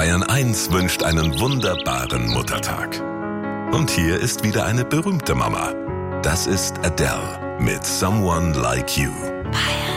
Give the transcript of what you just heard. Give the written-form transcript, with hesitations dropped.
Bayern 1 wünscht einen wunderbaren Muttertag. Und hier ist wieder eine berühmte Mama. Das ist Adele mit Someone Like You. Bayern